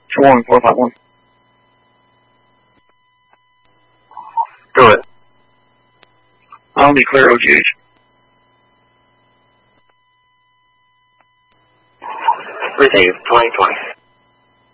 21451. Go ahead. I'll declare OGH. Receive 2020.